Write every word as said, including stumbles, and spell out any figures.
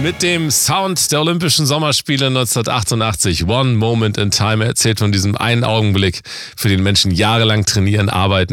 mit dem Sound der Olympischen Sommerspiele neunzehnhundertachtundachtzig. One Moment in Time. Er erzählt von diesem einen Augenblick, für den Menschen jahrelang trainieren, arbeiten